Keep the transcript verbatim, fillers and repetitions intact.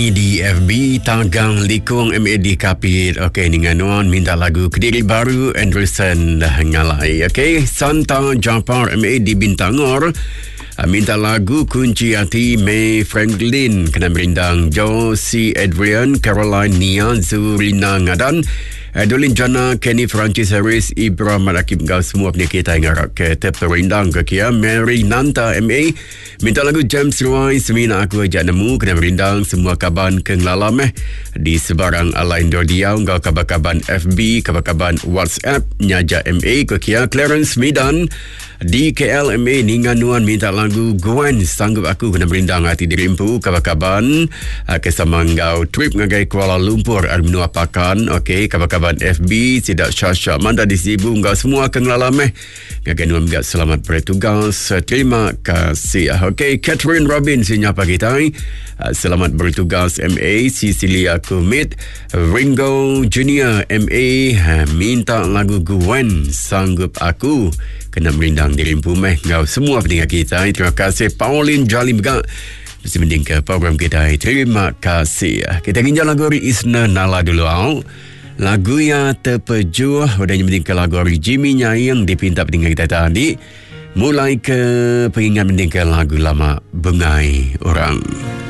Di F B Tagang Likung M A D Kapit. Okey, ni nganuan minta lagu Kediri Baru Anderson dah ngalai. Okey, Santa Jampar M A D Bintangor minta lagu Kunci Hati May Franklin kena merindang Josie Adrian Caroline Nia Zurina Ngadan Adolin Jana Kenny Francis Harris Ibrahim Akib Gau semua penyakit yang harap ke terperindang ke kia Mary Nanta M A minta lagu James Roy Semina Aku Ajak Nemu kena merindang semua kaban kenglalam eh di sebarang alain Dordiau Gau kabar-kaban F B kabar-kaban WhatsApp Nyaja M A ke kia Clarence Midan di K L M A Ninganuan minta lagu Gwen Sanggup Aku kena merindang hati dirimpu kabar-kaban kesamanggau trip ngagai Kuala Lumpur Almenua Pakan. Okey, kabar-kaban F B Sidak Syasha Manda di Sibu enggak semua kenglalam eh ngagai nuam enggak selamat bertugas. Terima kasih. Okey, Catherine Robin sinyapa kita selamat bertugas M A. Cecilia Kumit Ringo Junior M A minta lagu Gwen Sanggup Aku kena merindang dirimpu meh ngau semua pendengar kita. Terima kasih Pauline Jali Megak mesti mending ke program kita. Terima kasih. Kita ginjal lagu Isna Nala dulu au. Lagu yang terpejuh udah mending ke lagu Jimmy Nyai yang dipinta pendengar kita tadi. Mulai ke pengingat mending ke lagu lama Bengai Orang.